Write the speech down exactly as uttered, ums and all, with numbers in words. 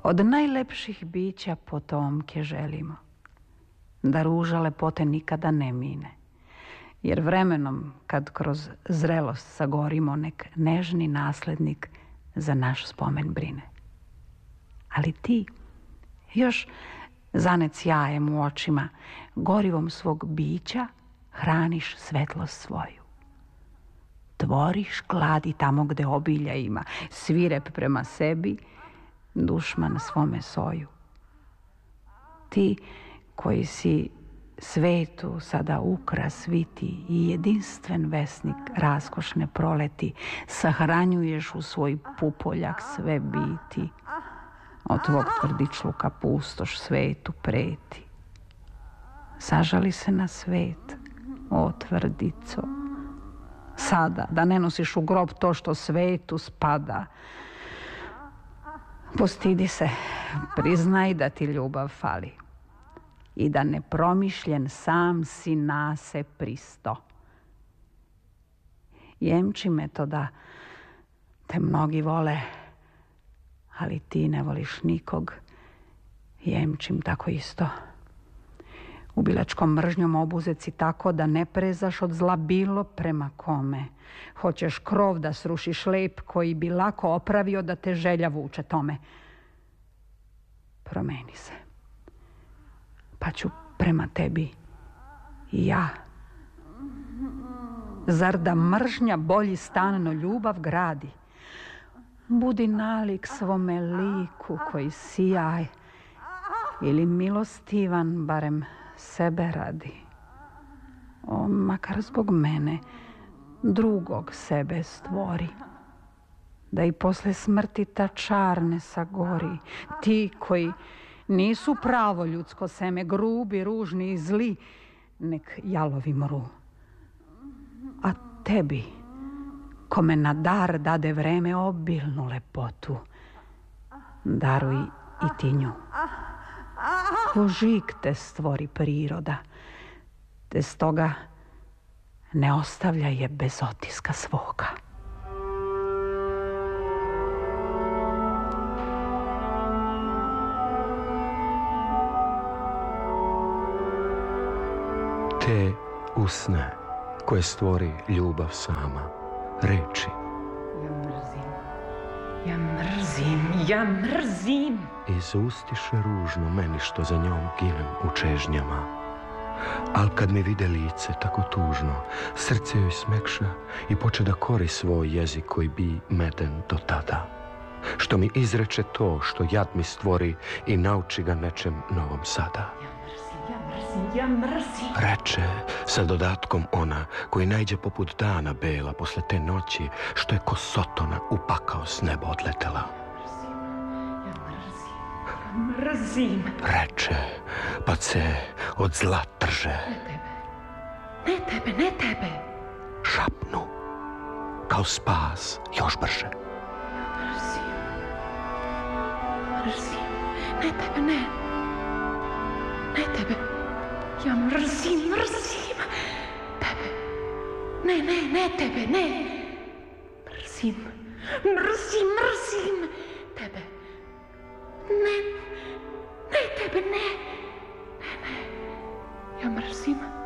Od najlepših bića potomke želimo, da ruža lepote nikada ne mine. Jer vremenom, kad kroz zrelost sagorimo, nek nežni naslednik za naš spomen brine. Ali ti, još zanet sjajem u očima, gorivom svog bića hraniš svetlost svoju. Tvoriš gladi tamo gde obilja ima, svirep prema sebi, dušman svome soju. Ti koji si svetu sada ukras viti i jedinstven vesnik raskošne proleti, sahranjuješ u svoj pupoljak sve biti. Od tvog tvrdičluka pustoš svetu preti. Sažali se na svet, o tvrdico, sada, da ne nosiš u grob to što svetu spada. Postidi se, priznaj da ti ljubav fali i da nepromišljen sam si na se pristo. Jemči me to da te mnogi vole, ali ti ne voliš nikog. Jemčim tako isto. Ubilačkom mržnjom obuzet si tako da ne prezaš od zla bilo prema kome. Hoćeš krov da srušiš lep koji bi lako opravio da te želja vuče tome. Promeni se, pa ću prema tebi i ja. Zar da mržnja bolji stan no ljubav gradi? Budi nalik svome liku koji sijaj, ili milostivan barem sebe radi. O, makar zbog mene drugog sebe stvori, da i posle smrti ta čar ne sagori. Ti koji nisu pravo ljudsko seme, grubi, ružni i zli, nek jalovi mru. A tebi, kome na dar dade vreme obilnu lepotu, daruj i ti nju. Ko žig te stvori priroda, te stoga ne ostavlja je bez otiska svoga. Te usne koje stvori ljubav sama, reči. Ja mrzim, ja mrzim, ja mrzim. Izustiše ružno meni što za njom ginem u čežnjama. Al kad mi vide lice tako tužno, srce joj smekša i poče da kori svoj jezik koji bi meden do tada. Što mi izreče to što jad mi stvori i nauči ga nečem novom sada. Ja mrzim. Reče sa dodatkom ona koji najđe poput dana bela posle te noći što je ko sotona u pakao s neba odletela. Ja mrzim, ja mrzim. Reče, pa se od zla trže. Ne tebe, ne tebe, ne tebe. Šapnu, kao spas još brže. Ja mrzim, mrzim, ne tebe, ne. Ne tebe. Ja mrzim, mrzim tebe. Ne, ne, ne tebe, ne. Mrzim, mrzim, mrzim tebe. Ne, ne tebe, ne. Ne, ne. Ja mrzim.